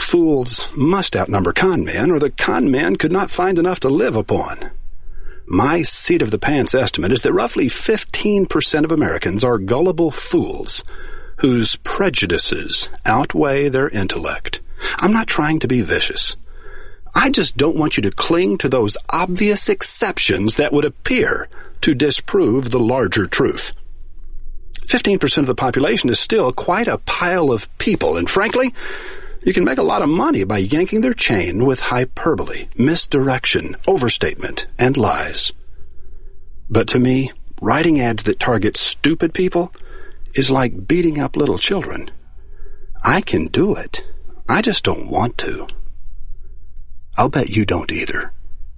Fools must outnumber con men, or the con men could not find enough to live upon. My seat-of-the-pants estimate is that roughly 15% of Americans are gullible fools whose prejudices outweigh their intellect. I'm not trying to be vicious. I just don't want you to cling to those obvious exceptions that would appear to disprove the larger truth. 15% of the population is still quite a pile of people, and frankly, you can make a lot of money by yanking their chain with hyperbole, misdirection, overstatement, and lies. But to me, writing ads that target stupid people is like beating up little children. I can do it. I just don't want to. I'll bet you don't either.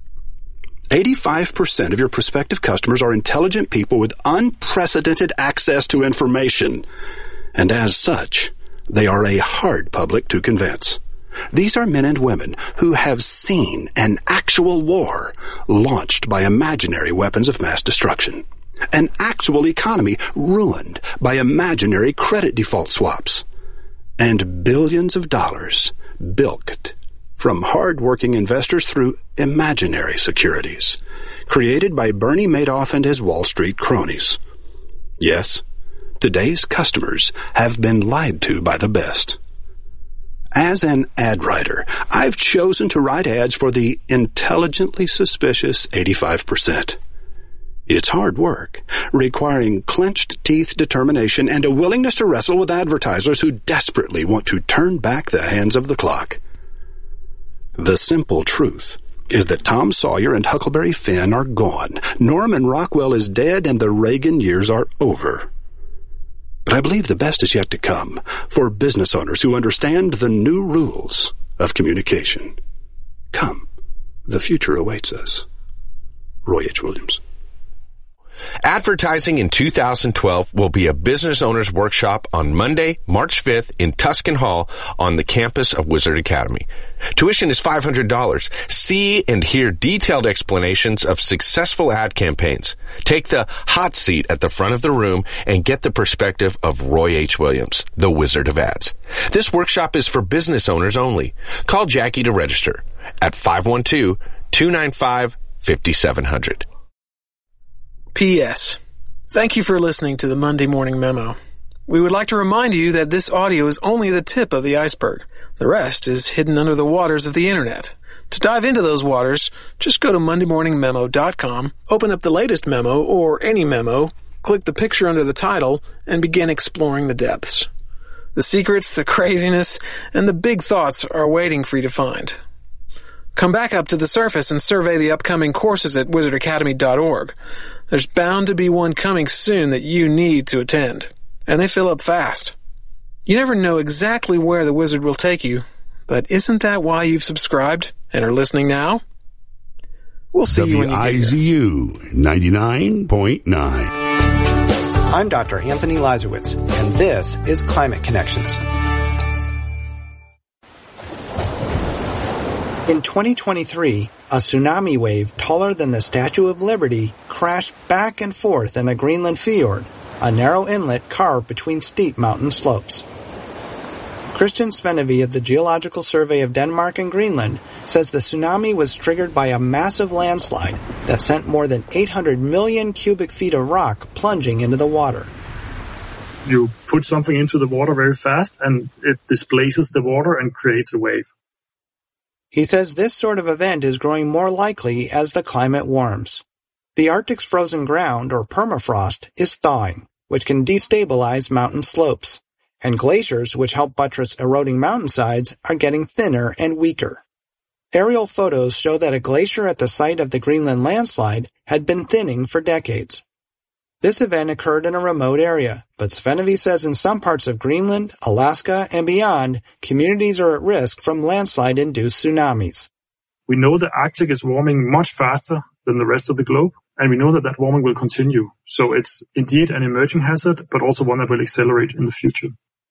85% of your prospective customers are intelligent people with unprecedented access to information, and as such, they are a hard public to convince. These are men and women who have seen an actual war launched by imaginary weapons of mass destruction, an actual economy ruined by imaginary credit default swaps, and billions of dollars bilked from hard-working investors through imaginary securities, created by Bernie Madoff and his Wall Street cronies. Yes, today's customers have been lied to by the best. As an ad writer, I've chosen to write ads for the intelligently suspicious 85%. It's hard work, requiring clenched teeth determination and a willingness to wrestle with advertisers who desperately want to turn back the hands of the clock. The simple truth is that Tom Sawyer and Huckleberry Finn are gone, Norman Rockwell is dead, and the Reagan years are over. But I believe the best is yet to come for business owners who understand the new rules of communication. Come, the future awaits us. Roy H. Williams. Advertising in 2012 will be a business owner's workshop on Monday, March 5th in Tuscan Hall on the campus of Wizard Academy. Tuition is $500. See and hear detailed explanations of successful ad campaigns. Take the hot seat at the front of the room and get the perspective of Roy H. Williams, the Wizard of Ads. This workshop is for business owners only. Call Jackie to register at 512-295-5700. P.S. Thank you for listening to the Monday Morning Memo. We would like to remind you that this audio is only the tip of the iceberg. The rest is hidden under the waters of the Internet. To dive into those waters, just go to MondayMorningMemo.com, open up the latest memo or any memo, click the picture under the title, and begin exploring the depths. The secrets, the craziness, and the big thoughts are waiting for you to find. Come back up to the surface and survey the upcoming courses at wizardacademy.org. There's bound to be one coming soon that you need to attend, and they fill up fast. You never know exactly where the wizard will take you, but isn't that why you've subscribed and are listening now? We'll see you when you get here. WIZU 99.9. I'm Dr. Anthony Lazarowitz, and this is Climate Connections. In 2023, a tsunami wave taller than the Statue of Liberty crashed back and forth in a Greenland fjord, a narrow inlet carved between steep mountain slopes. Christian Svenevy of the Geological Survey of Denmark and Greenland says the tsunami was triggered by a massive landslide that sent more than 800 million cubic feet of rock plunging into the water. You put something into the water very fast and it displaces the water and creates a wave. He says this sort of event is growing more likely as the climate warms. The Arctic's frozen ground, or permafrost, is thawing, which can destabilize mountain slopes, and glaciers, which help buttress eroding mountainsides, are getting thinner and weaker. Aerial photos show that a glacier at the site of the Greenland landslide had been thinning for decades. This event occurred in a remote area, but Svenevy says in some parts of Greenland, Alaska, and beyond, communities are at risk from landslide-induced tsunamis. We know the Arctic is warming much faster than the rest of the globe, and we know that that warming will continue. So it's indeed an emerging hazard, but also one that will accelerate in the future.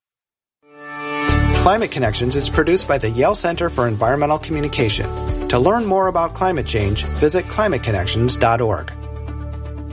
Climate Connections is produced by the Yale Center for Environmental Communication. To learn more about climate change, visit climateconnections.org.